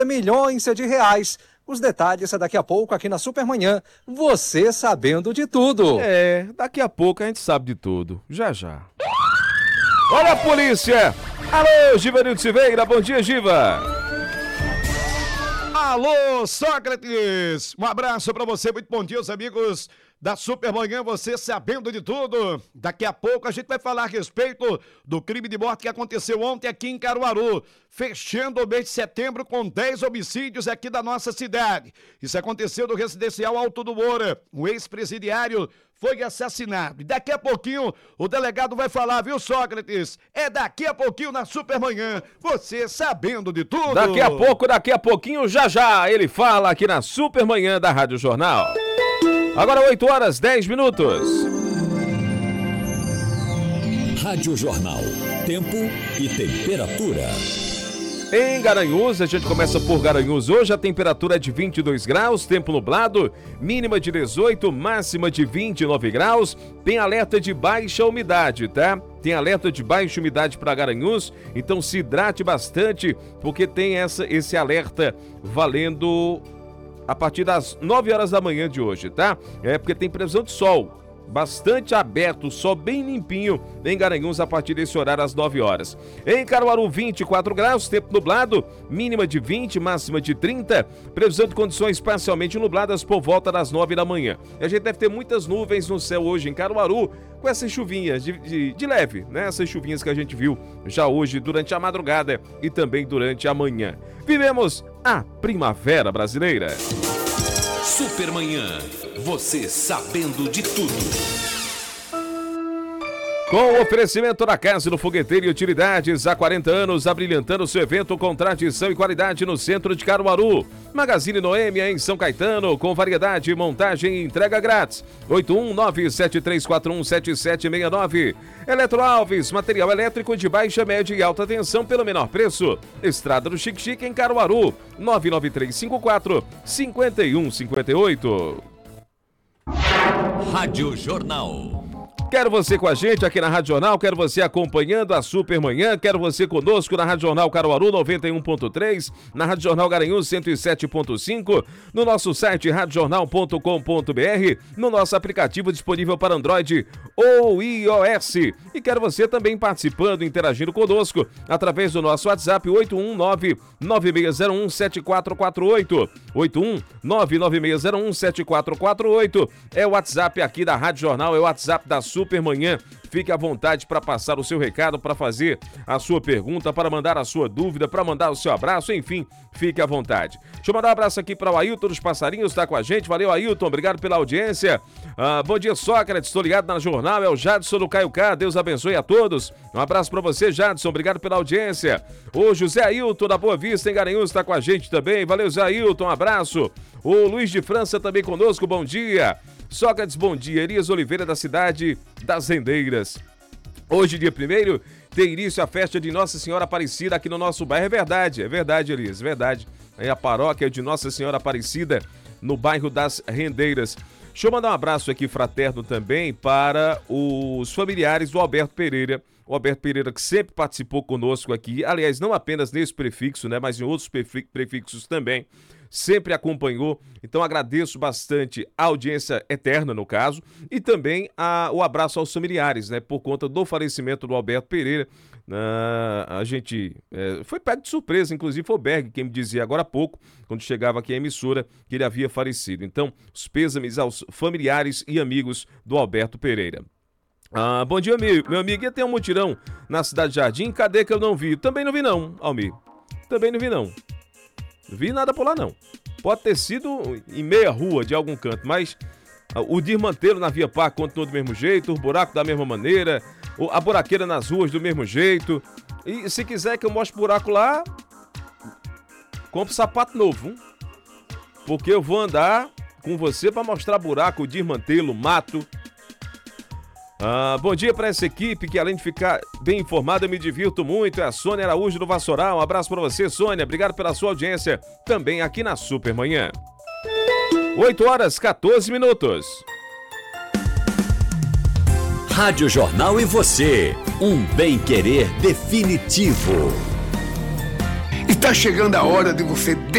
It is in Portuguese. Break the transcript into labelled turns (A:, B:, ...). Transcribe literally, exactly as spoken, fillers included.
A: milhões de reais. Os detalhes é daqui a pouco aqui na Supermanhã. Você sabendo de tudo.
B: É, daqui a pouco a gente sabe de tudo. Já, já. Olha a polícia! Alô, Givanildo Silveira, bom dia, Giva!
C: Alô, Sócrates! Um abraço pra você, muito bom dia, os amigos da Supermanhã, você sabendo de tudo. Daqui a pouco a gente vai falar a respeito do crime de morte que aconteceu ontem aqui em Caruaru, fechando o mês de setembro com dez homicídios aqui da nossa cidade. Isso aconteceu no residencial Alto do Moura. Um ex-presidiário foi assassinado. E daqui a pouquinho o delegado vai falar, viu, Sócrates? É daqui a pouquinho na Supermanhã, você sabendo de tudo.
B: Daqui a pouco, daqui a pouquinho, já já, ele fala aqui na Supermanhã da Rádio Jornal. Agora oito horas, dez minutos.
D: Rádio Jornal. Tempo e temperatura.
B: Em Garanhuns, a gente começa por Garanhuns hoje, a temperatura é de vinte e dois graus, tempo nublado, mínima de dezoito, máxima de vinte e nove graus, tem alerta de baixa umidade, tá? Tem alerta de baixa umidade para Garanhuns, então se hidrate bastante, porque tem essa, esse alerta valendo a partir das nove horas da manhã de hoje, tá? É porque tem previsão de sol. Bastante aberto, sol bem limpinho em Garanhuns a partir desse horário às nove horas. Em Caruaru, vinte e quatro graus, tempo nublado, mínima de vinte, máxima de trinta, previsão de condições parcialmente nubladas por volta das nove da manhã. A gente deve ter muitas nuvens no céu hoje em Caruaru, com essas chuvinhas de, de, de leve, né? Essas chuvinhas que a gente viu já hoje durante a madrugada e também durante a manhã. Vivemos a primavera brasileira.
D: Supermanhã, você sabendo de tudo.
B: Com o oferecimento da Casa do Fogueteiro e Utilidades, há quarenta anos, abrilhantando seu evento com tradição e qualidade no centro de Caruaru. Magazine Noêmia em São Caetano, com variedade, montagem e entrega grátis. oito um nove sete três quatro um sete sete seis nove. Eletro Alves, material elétrico de baixa, média e alta tensão pelo menor preço. Estrada do Chique Chique em Caruaru, nove nove três cinco quatro cinco um cinco oito.
D: Rádio Jornal.
B: Quero você com a gente aqui na Rádio Jornal, quero você acompanhando a Supermanhã, quero você conosco na Rádio Jornal Caruaru noventa e um ponto três, na Rádio Jornal Garanhuns cento e sete ponto cinco, no nosso site rádio jornal ponto com ponto br, no nosso aplicativo disponível para Android ou iOS. E quero você também participando, interagindo conosco através do nosso WhatsApp oito um nove nove seis zero um sete quatro quatro oito, oito um nove nove seis zero um sete quatro quatro oito, é o WhatsApp aqui da Rádio Jornal, é o WhatsApp da Supermanhã. Supermanhã, fique à vontade para passar o seu recado, para fazer a sua pergunta, para mandar a sua dúvida, para mandar o seu abraço, enfim, fique à vontade. Deixa eu mandar um abraço aqui para o Ailton dos Passarinhos, está com a gente, valeu Ailton, obrigado pela audiência. Ah, bom dia Sócrates, estou ligado na Jornal, é o Jadson do Caio K, Deus abençoe a todos. Um abraço para você Jadson, obrigado pela audiência. O José Ailton da Boa Vista em Garanhuns está com a gente também, valeu José Ailton, um abraço. O Luiz de França também conosco, bom dia. Sócrates, bom dia. Elias Oliveira, da cidade das Rendeiras. Hoje, dia primeiro, tem início a festa de Nossa Senhora Aparecida aqui no nosso bairro. É verdade, é verdade, Elias, é verdade. É a paróquia de Nossa Senhora Aparecida, no bairro das Rendeiras. Deixa eu mandar um abraço aqui fraterno também para os familiares do Alberto Pereira. O Alberto Pereira que sempre participou conosco aqui, aliás, não apenas nesse prefixo, né, mas em outros prefixos também. Sempre acompanhou, então agradeço bastante a audiência eterna, no caso, e também a, o abraço aos familiares, né, por conta do falecimento do Alberto Pereira. Uh, a gente é, foi pego de surpresa, inclusive foi o Berg quem me dizia agora há pouco, quando chegava aqui a emissora, que ele havia falecido. Então, os pêsames aos familiares e amigos do Alberto Pereira. Ah, bom dia, amigo. Meu amigo, ia ter um mutirão na Cidade de Jardim, cadê que eu não vi? Também não vi não, Almir. Também não vi não. Vi nada por lá não. Pode ter sido em meia rua de algum canto, mas o desmantelo na Via Par continua do mesmo jeito, o buraco da mesma maneira, a buraqueira nas ruas do mesmo jeito. E se quiser que eu mostre buraco lá, compre sapato novo, hein? Porque eu vou andar com você para mostrar buraco, desmantelo, mato. Ah, bom dia para essa equipe que, além de ficar bem informada, eu me divirto muito. É a Sônia Araújo do Vassoural. Um abraço para você, Sônia. Obrigado pela sua audiência também aqui na Supermanhã. oito horas, quatorze minutos.
D: Rádio Jornal e você. Um bem-querer definitivo.
E: Está chegando a hora de você